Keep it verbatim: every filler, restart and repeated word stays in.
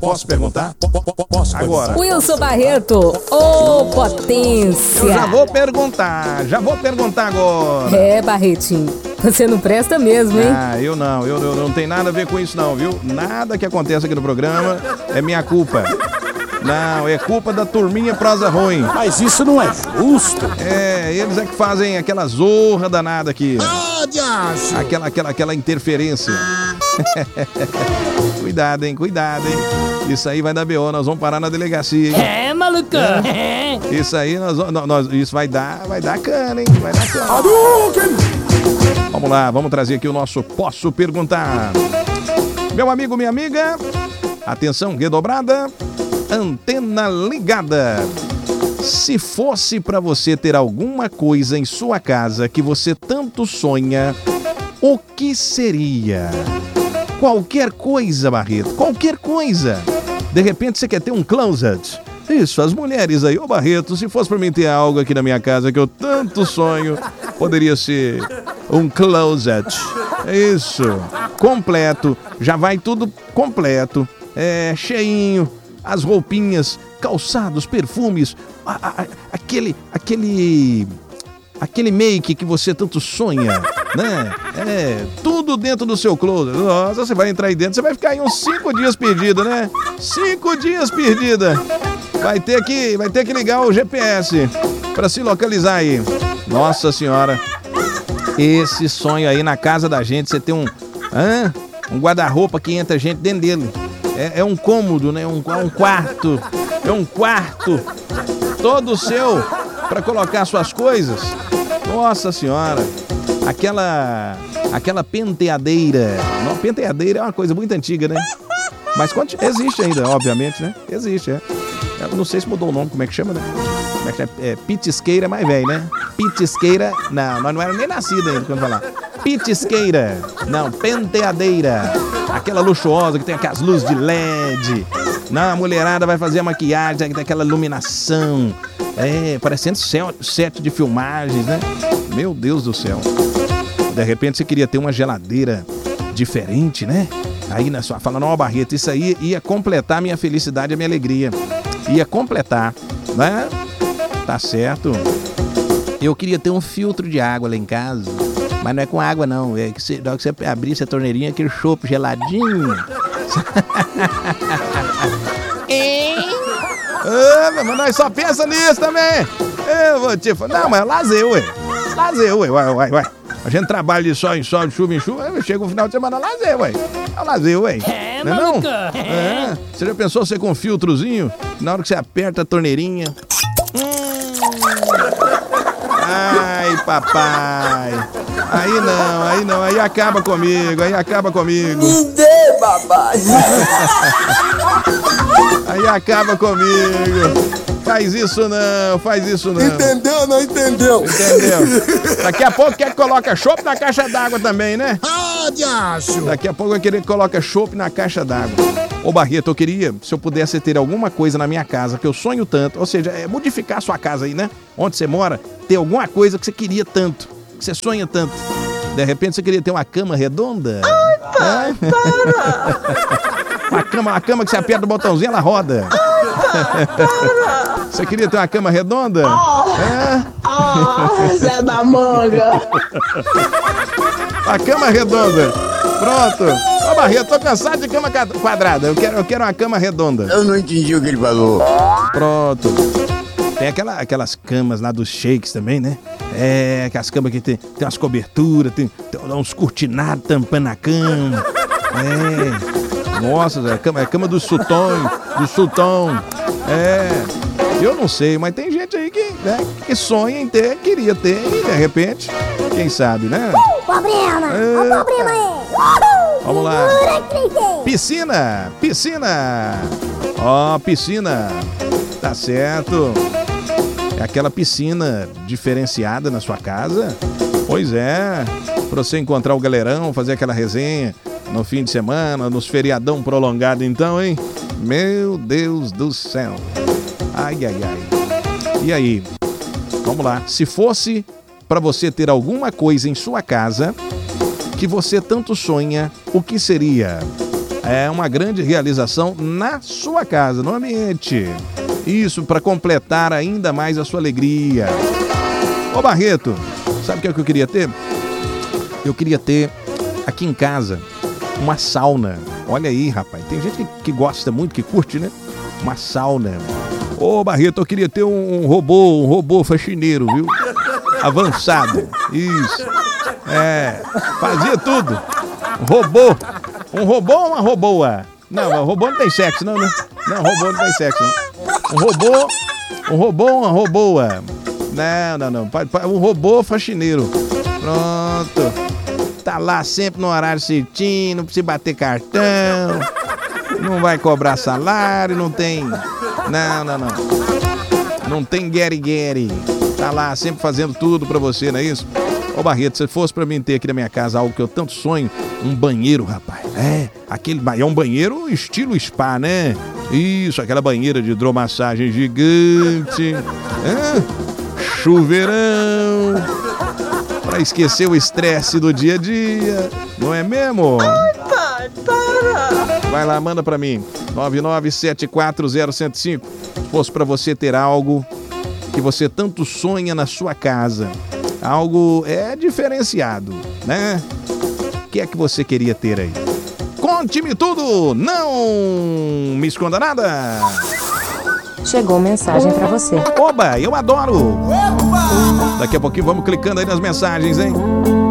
Posso perguntar? Posso agora. Wilson Barreto, ô potência. Eu já vou perguntar, já vou perguntar agora. É, Barretinho, você não presta mesmo, hein? Ah, eu não, eu, eu não tenho nada a ver com isso não, viu? Nada que acontece aqui no programa é minha culpa. Não, é culpa da turminha prosa ruim. Mas isso não é justo. É, eles é que fazem aquela zorra danada aqui. Ah, diacho. Aquela, aquela, aquela interferência. Cuidado, hein, cuidado, hein. Isso aí vai dar B O, nós vamos parar na delegacia, hein? É, maluco. É. Isso aí, nós, nós, isso vai dar, vai dar cana, hein? Vai dar cana. Vamos lá, vamos trazer aqui o nosso Posso Perguntar. Meu amigo, minha amiga, atenção redobrada, antena ligada. Se fosse para você ter alguma coisa em sua casa que você tanto sonha, o que seria? Qualquer coisa, Barreto, qualquer coisa. De repente você quer ter um closet. Isso, as mulheres aí, ô Barreto, se fosse pra mim ter algo aqui na minha casa que eu tanto sonho, poderia ser um closet. Isso, completo, já vai tudo completo, é, cheinho, as roupinhas, calçados, perfumes, a, a, aquele, aquele, aquele make que você tanto sonha, né? É, tudo dentro do seu closet. Nossa, você vai entrar aí dentro, você vai ficar aí uns cinco dias perdida, né? Cinco dias perdida. Vai ter que, vai ter que ligar o G P S pra se localizar aí. Nossa senhora, esse sonho aí na casa da gente, você tem um, hã? um guarda-roupa que entra gente dentro dele. É, é um cômodo, né? Um, é um quarto, é um quarto todo seu pra colocar suas coisas. Nossa senhora, aquela, aquela penteadeira. Não, penteadeira é uma coisa muito antiga, né? Mas existe ainda, obviamente, né? Existe, é. Eu não sei se mudou o nome, como é que chama, né? Como é que é? É pitisqueira mais velho, né? Pitisqueira, não, nós não era nem nascido ainda quando falar. Pitisqueira, não, penteadeira. Aquela luxuosa que tem aquelas luzes de L E D. Não, a mulherada vai fazer a maquiagem, tem aquela iluminação. É, parecendo set de filmagens, né? Meu Deus do céu. De repente você queria ter uma geladeira diferente, né? Aí na sua fala, não, Barreto, isso aí ia completar a minha felicidade, a minha alegria. Ia completar, né? Tá certo. Eu queria ter um filtro de água lá em casa, mas não é com água não, é que você, na hora que você abrisse a torneirinha, aquele chopp geladinho. Hein? Ah, mas nós só pensa nisso também. Eu vou te falar, não, mas é lazer, ué. Lazer, ué, ué, ué, ué. A gente trabalha de sol em sol, de chuva em chuva, chega o final de semana lazer, ué. É o lazer, ué. É, não é não? É. É. Você já pensou você com um filtrozinho? Na hora que você aperta a torneirinha. Hum. Ai, papai. Aí não, aí não, aí acaba comigo, aí acaba comigo. Me dê, papai. Aí acaba comigo. Faz isso não, faz isso não. Entendeu ou não entendeu? Entendeu? Daqui a pouco quer que coloca chopp na caixa d'água também, né? Ah, diacho. Daqui a pouco vai querer que coloca chopp na caixa d'água. Ô Barreto, eu queria, se eu pudesse ter alguma coisa na minha casa que eu sonho tanto, ou seja, é modificar a sua casa aí, né? Onde você mora, ter alguma coisa que você queria tanto, que você sonha tanto. De repente você queria ter uma cama redonda. Ai, pai, é? Para! Uma cama, uma cama que você aperta o botãozinho, ela roda. Ai, para! Você queria ter uma cama redonda? Oh, é? Oh, Zé da Manga! A cama redonda. Pronto. Ô Barreto, tô cansado de cama quadrada. Eu quero, eu quero uma cama redonda. Eu não entendi o que ele falou. Pronto. Tem aquela, aquelas camas lá dos shakes também, né? É, aquelas camas que tem, tem umas coberturas, tem, tem uns cortinados tampando a cama. É. Nossa, é a cama, é a cama do sultão, do sultão. É. Eu não sei, mas tem gente aí que, né, que sonha em ter, queria ter, e de repente, quem sabe, né? Uh, problema! É. Olha o problema aí! Uhul. Vamos lá. Segura, Piscina, piscina. Ó, piscina. Tá certo. É aquela piscina diferenciada na sua casa? Pois é. Pra você encontrar o galerão, fazer aquela resenha no fim de semana, nos feriadão prolongado então, hein? Meu Deus do céu. Ai, ai, ai. E aí? Vamos lá. Se fosse pra você ter alguma coisa em sua casa que você tanto sonha, o que seria? É uma grande realização na sua casa, no ambiente. Isso para completar ainda mais a sua alegria. Ô Barreto, sabe o que, é que eu queria ter? Eu queria ter aqui em casa uma sauna. Olha aí, rapaz. Tem gente que, que gosta muito, que curte, né? Uma sauna. Ô Barreto, eu queria ter um, um robô, um robô faxineiro, viu? Avançado. Isso. É, fazia tudo. Um robô. Um robô ou uma roboa? Não, um robô não tem sexo, não, né? Não, robô não tem sexo, não. Um robô, um robô ou uma roboa? Não, não, não. Um robô faxineiro. Pronto. Tá lá sempre no horário certinho, não precisa bater cartão. Não vai cobrar salário, não tem... Não, não, não. Não tem gueri-gueri. Tá lá sempre fazendo tudo pra você, não é isso? Ô Barreto, se fosse pra mim ter aqui na minha casa algo que eu tanto sonho, um banheiro, rapaz. É, aquele é um banheiro estilo spa, né? Isso, aquela banheira de hidromassagem gigante. É, chuveirão. Pra esquecer o estresse do dia a dia. Não é mesmo? Ai, pai, para. Vai lá, manda pra mim. nove nove sete quatro zero um zero cinco. Se fosse pra você ter algo que você tanto sonha na sua casa. Algo é diferenciado, né? O que é que você queria ter aí? Conte-me tudo! Não me esconda nada! Chegou mensagem pra você. Oba, eu adoro! Daqui a pouquinho vamos clicando aí nas mensagens, hein?